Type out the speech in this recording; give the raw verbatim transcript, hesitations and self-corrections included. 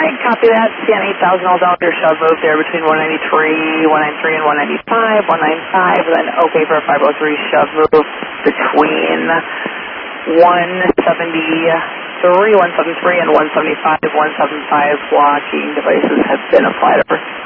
right, copy that. Scan eight thousand all down your shove move there between one ninety-three, one ninety-three and one ninety-five, one ninety-five, then okay for a five oh three shove move between one seventy-three, one seventy-three and one seventy-five, one seventy-five. Blocking devices have been applied over.